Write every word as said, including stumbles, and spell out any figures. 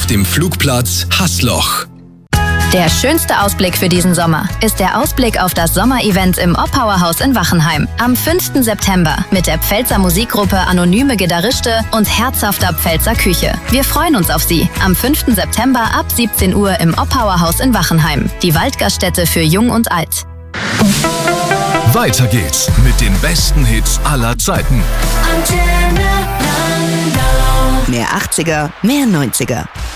auf dem Flugplatz Haßloch. Der schönste Ausblick für diesen Sommer ist der Ausblick auf das Sommerevent im Oppauer-Haus in Wachenheim am fünften September mit der Pfälzer Musikgruppe Anonyme Gitarriste und herzhafter Pfälzer Küche. Wir freuen uns auf Sie am fünften September ab siebzehn Uhr im Oppauer-Haus in Wachenheim, die Waldgaststätte für Jung und Alt. Weiter geht's mit den besten Hits aller Zeiten. Mehr achtziger, mehr neunziger.